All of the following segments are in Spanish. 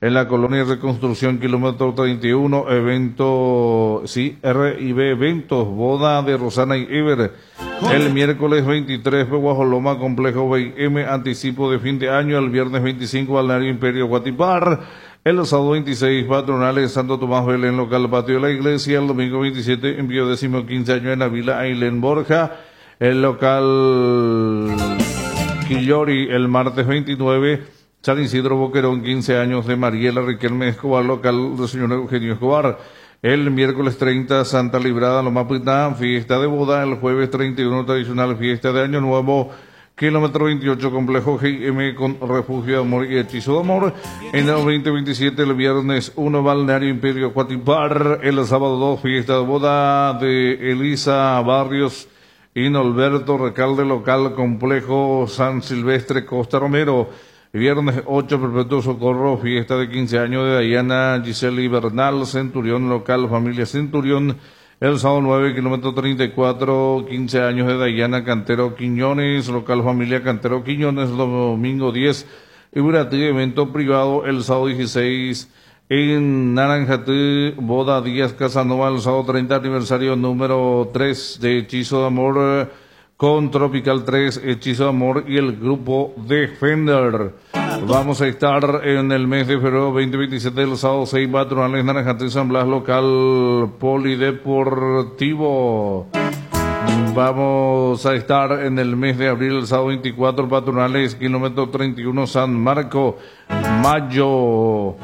en la colonia de Reconstrucción, kilómetro 31, evento, sí, R&B Eventos, boda de Rosana y Iber. El miércoles 23, Guajoloma, complejo BM, anticipo de fin de año. El viernes 25, Balneario Imperio Guatipar. El sábado 26, patronales Santo Tomás Belén, local patio de la iglesia. El domingo 27, envío 15 años en la Vila Ailén Borja. El local Quillori, el martes 29, San Isidro Boquerón, 15 años de Mariela Riquelme Escobar, local del señor Eugenio Escobar. El miércoles 30, Santa Librada, Lomapitá, fiesta de boda. El jueves 31, tradicional fiesta de Año Nuevo, kilómetro 28, complejo GM con refugio de amor y hechizo de amor. En el 2027, el viernes 1, Balneario Imperio Cuatipar. El sábado 2, fiesta de boda de Elisa Barrios y Norberto Recalde, local complejo San Silvestre Costa Romero. Viernes 8, Perpetuo Socorro, fiesta de 15 años de Dayana Giseli Bernal, Centurión, local familia Centurión. El sábado 9, kilómetro 34, 15 años de Dayana Cantero Quiñones, local familia Cantero Quiñones. Domingo 10, Iburati, evento privado. El sábado 16, en Naranjatí, boda Díaz Casanova. El sábado 30, aniversario número 3 de Hechizo de Amor con Tropical 3, Hechizo de Amor y el grupo Defender. Vamos a estar en el mes de febrero 2027, el sábado 6, patronales Naranjatí, San Blas, local polideportivo. Vamos a estar en el mes de abril, el sábado 24, patronales, kilómetro 31, San Marco, mayo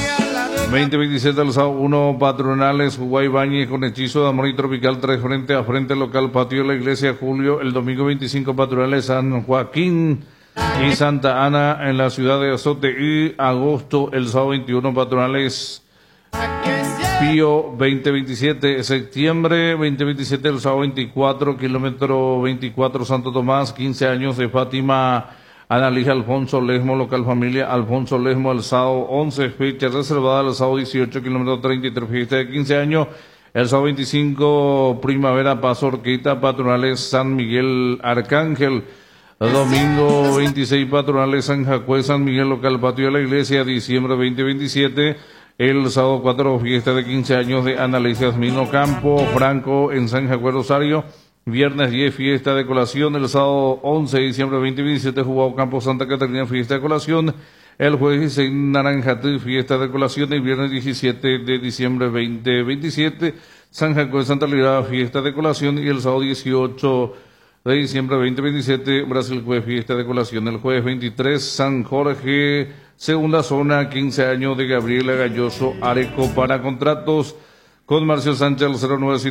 2027, el sábado 1, patronales, Uruguay Bañez con Hechizo de Amor y Tropical 3, frente a frente, local patio de la iglesia, julio. El domingo 25, patronales, San Joaquín y Santa Ana en la ciudad de Azote. Y agosto, el sábado 21, patronales, Pío 2027. Septiembre 2027, el sábado 24, kilómetro 24, Santo Tomás, 15 años de Fátima Analija Alfonso Lesmo, local familia Alfonso Lesmo. El sábado 11, fecha reservada. El sábado 18, kilómetro 33, fiesta de 15 años. El sábado 25, Primavera Paso Orquita, patronales San Miguel Arcángel. El domingo 26, patronales San Jacue, San Miguel, local patio de la iglesia, diciembre 2027. El sábado 4, fiesta de 15 años de Analicia Mino Campo Franco en San Jacue Rosario. Viernes 10, fiesta de colación. El sábado 11 de diciembre 2027, Jugado Campo Santa Catarina, fiesta de colación. El jueves 16, Naranjatí, fiesta de colación. El viernes 17 de diciembre 2027, San Jacue Santa Librada, fiesta de colación. Y el sábado 18 de diciembre 2027, Brasil Jueves, fiesta de colación. El jueves 23, San Jorge, segunda zona, 15 años de Gabriela Galloso Areco. Para contratos con Marcio Sánchez al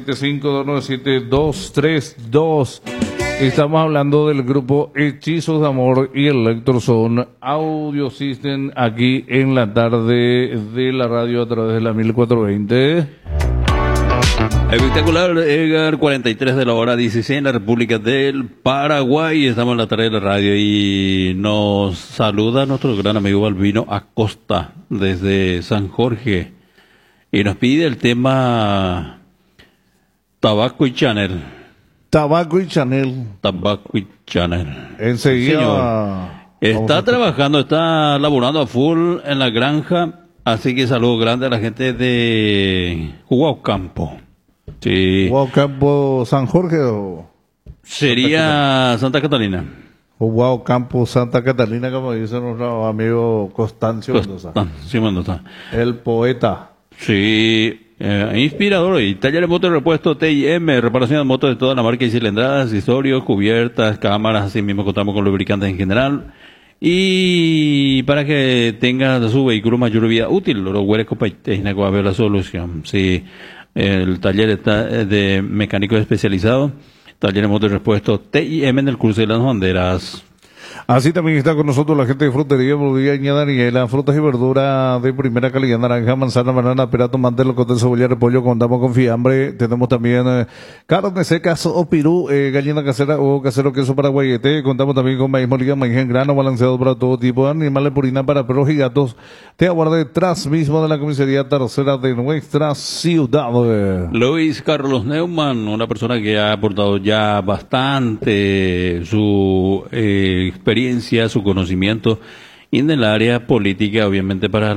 0975-297-232. Estamos hablando del grupo Hechizos de Amor y Electroson Audio System aquí en la tarde de la radio a través de la 1420. Espectacular, Edgar, 43 de la hora 16 en la República del Paraguay. Estamos en la tarde de la radio y nos saluda nuestro gran amigo Balbino Acosta desde San Jorge y nos pide el tema Tabaco y Chanel. Tabaco y Chanel. Tabaco y Chanel. Enseguida. Está trabajando, está laborando a full en la granja, así que saludo grande a la gente de Huaucampo. Sí. Huaucampo, San Jorge o sería Santa Catalina. Huaucampo, Santa Catalina, como dice nuestro amigo Constancio Mendoza. Constancio Mendoza. El poeta. Sí. Inspirador. Y taller de motos de repuesto TIM, reparación de motos de toda la marca y cilindradas, accesorios, cubiertas, cámaras, así mismo contamos con lubricantes en general. Y para que tenga su vehículo mayor vida útil, los hueles técnica va a ver la solución. Sí, el taller está de mecánicos especializados, taller de motos de repuesto TIM en el cruce de las banderas. Así también está con nosotros la gente de Frutería Boliviaña Daniela, frutas y verduras de primera calidad, naranja, manzana, banana, pera, tomate, locote, cebolla, repollo, contamos con fiambre, tenemos también carnes secas o pirú, gallina casera o casero queso paraguayete, contamos también con maíz molido, maíz en grano, balanceado para todo tipo de animales, purina para perros y gatos. Te aguarda detrás mismo de la comisaría tercera de nuestra ciudad. Luis Carlos Neumann, una persona que ha aportado ya bastante su experiencia, su conocimiento en el área política, obviamente para